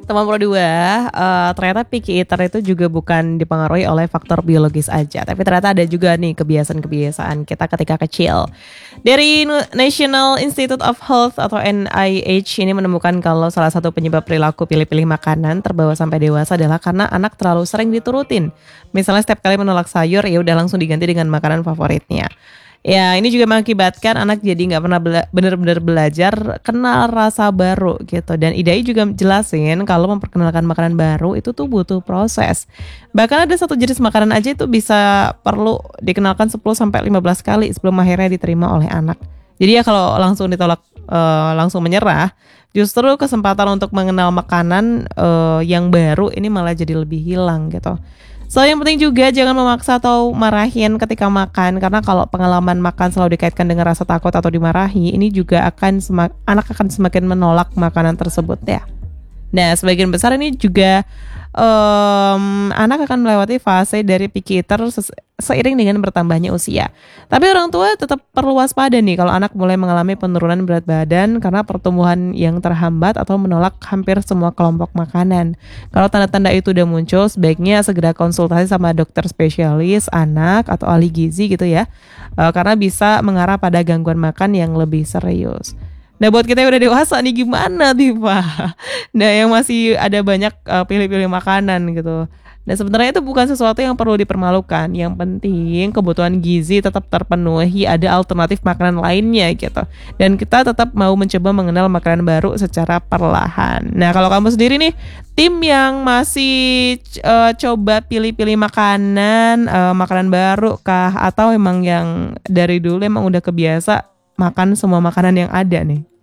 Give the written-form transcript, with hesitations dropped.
Teman pro 2, ternyata picky eater itu juga bukan dipengaruhi oleh faktor biologis aja, tapi ternyata ada juga nih kebiasaan-kebiasaan kita ketika kecil. Dari National Institute of Health atau NIH ini menemukan kalau salah satu penyebab perilaku pilih-pilih makanan terbawa sampai dewasa adalah karena anak terlalu sering diturutin. Misalnya setiap kali menolak sayur, ya udah langsung diganti dengan makanan favoritnya. Ya, ini juga mengakibatkan anak jadi nggak pernah benar-benar belajar kenal rasa baru gitu. Dan IDAI juga jelasin kalau memperkenalkan makanan baru itu tuh butuh proses. Bahkan ada satu jenis makanan aja itu bisa perlu dikenalkan 10 sampai 15 kali sebelum akhirnya diterima oleh anak. Jadi ya kalau langsung ditolak langsung menyerah, justru kesempatan untuk mengenal makanan yang baru ini malah jadi lebih hilang gitu. So yang penting juga jangan memaksa atau marahin ketika makan, karena kalau pengalaman makan selalu dikaitkan dengan rasa takut atau dimarahi, ini juga anak akan semakin menolak makanan tersebut ya. Nah, sebagian besar ini juga anak akan melewati fase dari picky eater seiring dengan bertambahnya usia. Tapi orang tua tetap perlu waspada nih kalau anak mulai mengalami penurunan berat badan karena pertumbuhan yang terhambat atau menolak hampir semua kelompok makanan. Kalau tanda-tanda itu udah muncul, sebaiknya segera konsultasi sama dokter spesialis anak atau ahli gizi gitu ya, karena bisa mengarah pada gangguan makan yang lebih serius. Nah, buat kita yang udah dewasa nih gimana nih Pak? Nah, yang masih ada banyak pilih-pilih makanan gitu. Nah, sebenarnya itu bukan sesuatu yang perlu dipermalukan. Yang penting kebutuhan gizi tetap terpenuhi, ada alternatif makanan lainnya gitu. Dan kita tetap mau mencoba mengenal makanan baru secara perlahan. Nah, kalau kamu sendiri nih, tim yang masih coba pilih-pilih makanan baru kah? Atau emang yang dari dulu emang udah kebiasa makan semua makanan yang ada nih?